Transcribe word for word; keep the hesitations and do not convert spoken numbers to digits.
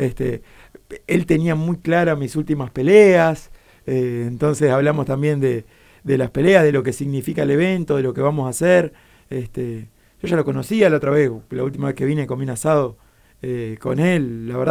Este, él tenía muy claras mis últimas peleas, eh, entonces hablamos también de, de las peleas, de lo que significa el evento, de lo que vamos a hacer. Este, yo ya lo conocía la otra vez, la última vez que vine comí un asado eh, con él, la verdad